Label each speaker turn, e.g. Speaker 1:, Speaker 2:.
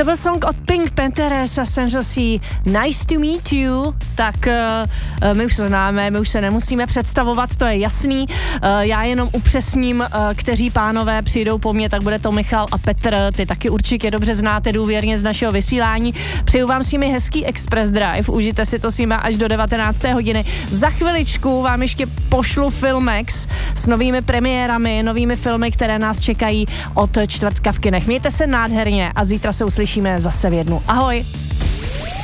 Speaker 1: To byl song od Pink Panthers a Essential Sea, Nice to meet you. Tak my už se známe, my už se nemusíme představovat, to je jasný. Já jenom upřesním, kteří pánové přijdou po mně, tak bude to Michal a Petr, ty taky určitě dobře znáte důvěrně z našeho vysílání. Přeju vám s nimi hezký Express Drive, užijte si to s nimi až do 19. hodiny. Za chviličku vám ještě pošlu Filmex s novými premiérami, novými filmy, které nás čekají od čtvrtka v kinech. Mějte se nádherně a zítra se uslyšíme zase v 1. Ahoj!